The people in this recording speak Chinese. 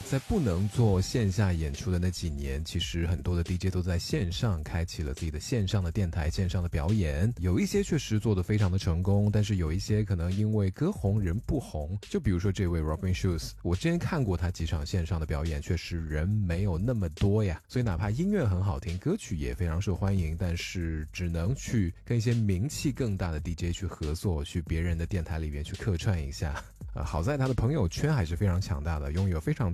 在不能做线下演出的那几年，其实很多的 DJ 都在线上开启了自己的线上的电台、线上的表演，有一些确实做得非常的成功，但是有一些可能因为歌红人不红，就比如说这位 Robin Schulz， 我之前看过他几场线上的表演，确实人没有那么多呀，所以哪怕音乐很好听，歌曲也非常受欢迎，但是只能去跟一些名气更大的 DJ 去合作，去别人的电台里面去客串一下。好在他的朋友圈还是非常强大的，拥有非常